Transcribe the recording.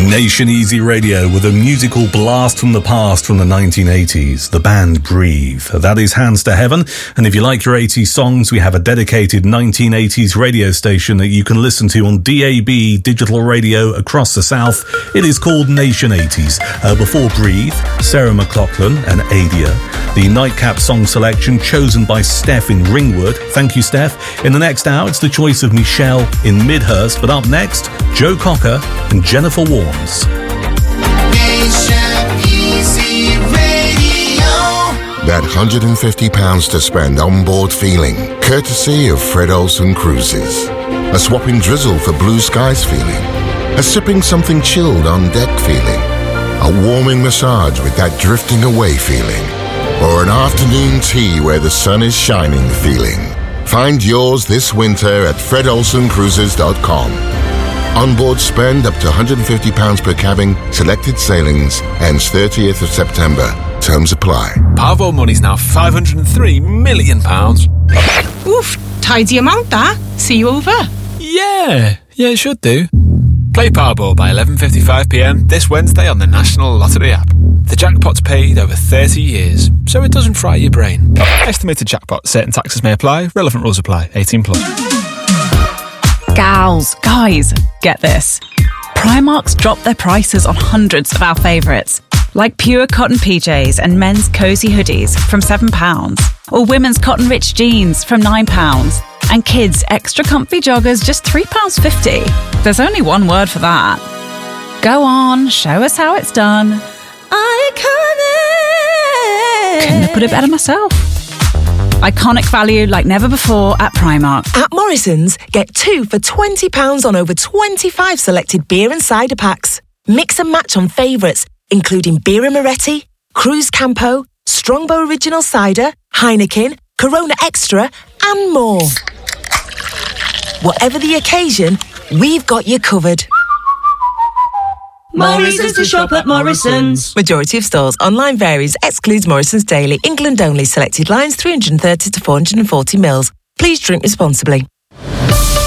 Nation Easy Radio with a musical blast from the past from the 1980s. The band Breathe. That is Hands to Heaven. And if you like your 80s songs, we have a dedicated 1980s radio station that you can listen to on DAB digital radio across the South. It is called Nation 80s. Before Breathe, Sarah McLachlan and Adia. The nightcap song selection chosen by Steph in Ringwood. Thank you, Steph. In the next hour, it's the choice of Michelle in Midhurst. But up next, Joe Cocker and Jennifer Warnes. That £150 to spend on board feeling, courtesy of Fred Olsen Cruises. A swapping drizzle for blue skies feeling. A sipping something chilled on deck feeling. A warming massage with that drifting away feeling. Or an afternoon tea where the sun is shining feeling. Find yours this winter at fredolsencruises.com. Onboard spend up to £150 per cabin, selected sailings, ends 30th of September. Terms apply. Powerball money's now £503 million. Oof, tidy amount that. See you over. Yeah, it should do. Play Powerball by 11:55pm this Wednesday on the National Lottery app. The jackpot's paid over 30 years, so it doesn't fry your brain. Estimated jackpot. Certain taxes may apply. Relevant rules apply. 18+. Gals, guys, get this. Primark's dropped their prices on hundreds of our favourites, like pure cotton PJs and men's cosy hoodies from £7, or women's cotton rich jeans from £9, and kids' extra comfy joggers just £3.50. There's only one word for that. Go on, show us how it's done. Iconic! Couldn't have put it better myself. Iconic value like never before at Primark. At Morrison's, get 2 for £20 on over 25 selected beer and cider packs. Mix and match on favourites, including Birra Moretti, Cruz Campo, Strongbow Original Cider, Heineken, Corona Extra, and more. Whatever the occasion, we've got you covered. More reasons to shop at Morrison's. Majority of stores. Online varies. Excludes Morrison's Daily. England only. Selected lines 330 to 440 mils. Please drink responsibly.